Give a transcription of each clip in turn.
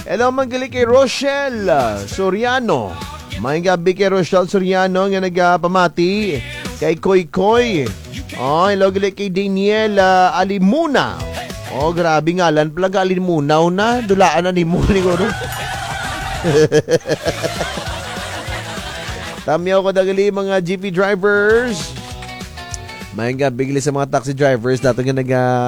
Hello, magaling kay Rochelle Soriano. May gabi kay Rochelle Soriano nga nagpamati. Kay Koy Koy. Oh, hello, galing kay Daniel Alimuna. Oh, grabe ngalan. Palaga Alimunaw na. Dulaan na ni mo siguro. Tamyaw ko dagali mga GP drivers. May gabi sa mga taxi drivers. Dato nga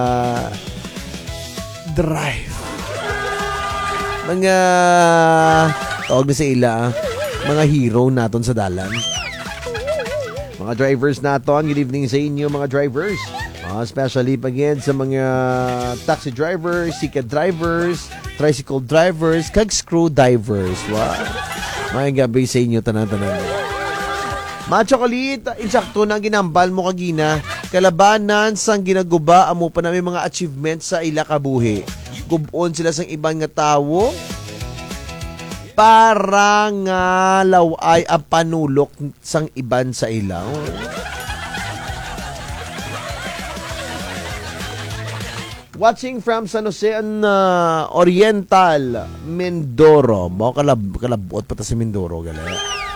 drive. Mga tawag na sa ila, mga hero naton sa dalan. Mga drivers naton, good evening sa inyo mga drivers. Especially again sa mga taxi drivers, sika drivers, tricycle drivers, kag screw divers. Wow. Mga gabi sa inyo tanan-tanan. Machokolit, insakto na ginambal mo kagina, kalabanan sang ginaguba amo pa namin mga achievements sa ila kabuhi. Gubon sila sang ibang nga tawo para nga laway ang panulok sang iban sa ilaw. Watching from San Jose Oriental, Mindoro. Mo kalabot pa ta si Mindoro galera.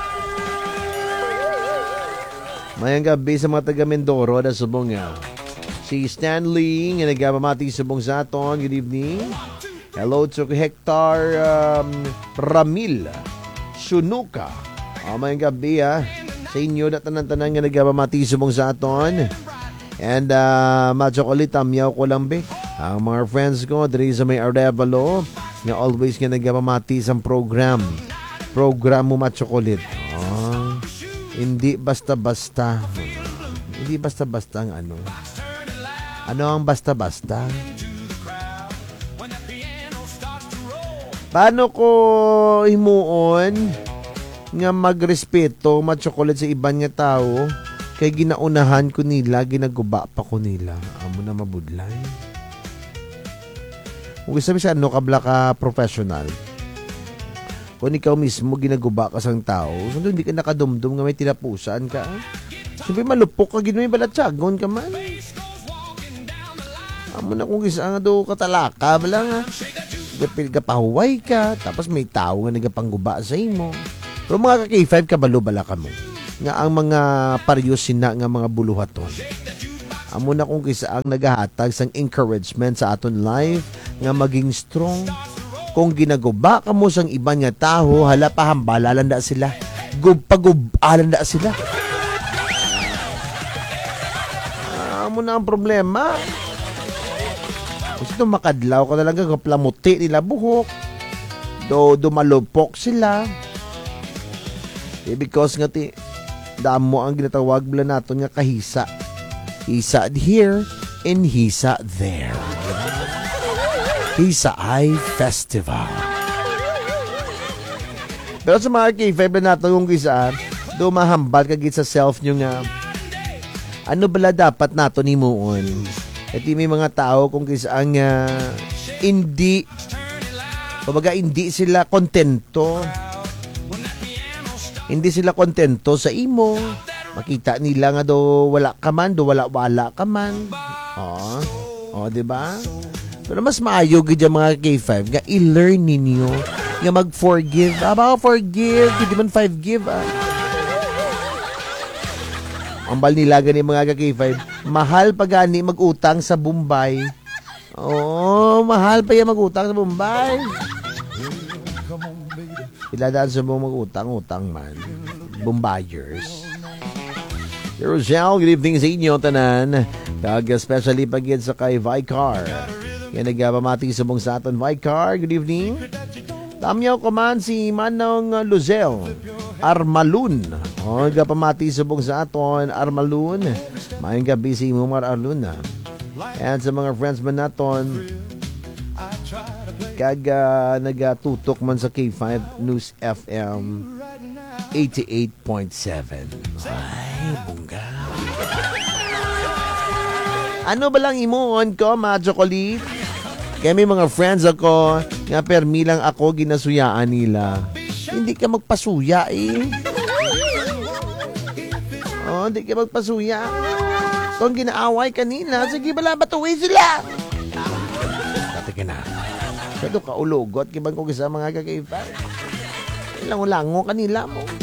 Mayang gabi sa mga taga Mindoro na subong nga. Si Stanley nga nagpamati subong sa aton. Good evening. Hello to Hector Ramil Sunuka. Mayang gabi sa inyo na tanan-tanan nga nagpamati subong sa aton. And machokolit tamyaw ko lang be. Ang mga friends ko diri sa may Arevalo nga always nga nagpamati sa program mo machokolit. Hindi basta-basta. Hindi basta-basta ang ano. Ano ang basta-basta? Paano ko himuon nga magrespeto, matchokolit sa ibang nga tao kay ginaunahan ko nila, ginaguba pa ko nila. Amo na mabudlay. Kung sabi siya, ano kabla ka professional? Kung ikaw mismo ginaguba ka sang tao, hindi ka nakadumdum nga may tinapusan ka. Siyempre malupok ka, gino'y balatsagon ka man. Amo na kung isa nga do katalaka, bala nga. Kapahuway ka, tapos may tao nga nagapangguba sa imo. Pero mga ka-K5, kabalo bala ka mo. Nga ang mga paryosin na nga mga buluhaton. Amo na kung kisa ang nagahatag sang encouragement sa aton life, nga maging strong. Kung ginaguba ka mo sang ibang nga tao, hala pahambalalan da sila. Pagubalan da sila. Amo na ang problema. Kasi makadlaw ka talaga, kaplamuti nila buhok. Dumalupok sila. Because nga damo ang ginatawag bala naton nga kahisa. Hisa here and hisa there. Hisa Eye Festival. Pero sa mga K5 na natin kung kisaan, dumahambal ka sa self nyo nga, ano bala dapat nato ni muon? At may mga tao kung kisaan nga, hindi sila kontento. Hindi sila kontento sa imo. Makita nila nga do wala ka man, do wala ka man. Diba? Pero mas maayo gid mga K5 nga i-learn ninyo nga mag-forgive. Forgive, hindi man 5 give. Ang bal nila gani mga K5, mahal pa gani mag-utang sa Bombay. Mahal pa yan mag-utang sa Bombay. Iladaan sa mga mag-utang man. Bombayers. Roselle, good evening sa inyo, tanan. Especially pagid sa kay Vicar. Yan nagpamati subong sa aton, Vicar. Good evening. Tamyaw ko man si Manong Luzel Armalun. Nagpamati subong sa aton, Armalun. Mayang gabi si Mumar Arlun. And sa mga friends man naton, nagatutok man sa K5 News FM 88.7. Ay, bungga. Ano ba lang imuon ko, mga chocolate? Kaya may mga friends ako, nga permi lang ako, ginasuyaan nila. Hindi ka magpasuya hindi ka magpasuya. Kung ginaaway kanina, sige bala, batuwi sila. Dati ka na. Sa do ka ulogot, kiban ko sa mga kakaiba. Ilang-ulango kanila mo.